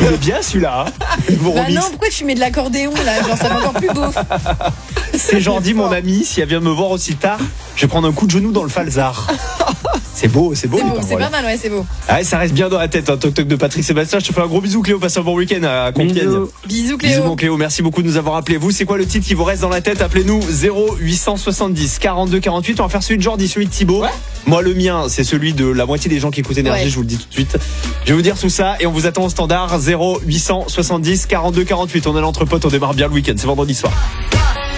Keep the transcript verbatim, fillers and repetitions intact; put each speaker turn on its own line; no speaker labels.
Il est bien celui-là. Hein.
Bah non, pourquoi tu mets de l'accordéon là? Genre ça va encore plus beau.
C'est Jordi, mon ami. Si elle vient me voir aussi tard, je vais prendre un coup de genou dans le falzar. C'est beau, c'est beau.
C'est beau, c'est pas mal, ouais, c'est beau.
Ouais, ça reste bien dans la tête, hein, toc toc de Patrick Sébastien. Je te fais un gros bisou, Cléo. Passe un bon week-end à Compiègne.
Bisous, Bisous Cléo.
Bisous, mon Cléo. Merci beaucoup de nous avoir appelés. Vous, c'est quoi le titre qui vous reste dans la tête? Appelez-nous zéro huit cent soixante-dix quarante-deux quarante-huit. On va faire celui de Jordi, celui de Thibaut. Ouais. Moi, le mien, c'est celui de la moitié des gens qui écoutent Énergie. Ouais. Je vous le dis tout de suite. Je vais vous dire tout ça et on vous attend au standard zéro huit cent soixante-dix quarante-deux quarante-huit. On est l'entre potes, on démarre bien le week-end. C'est vendredi soir.